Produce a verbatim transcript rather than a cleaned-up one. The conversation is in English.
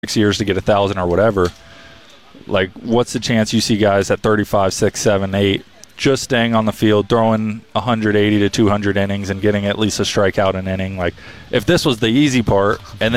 six years to get a thousand or whatever. Like, what's the chance you see guys at thirty-five, six, seven, eight just staying on the field, throwing one eighty to two hundred innings and getting at least a strikeout an inning? Like, if this was the easy part and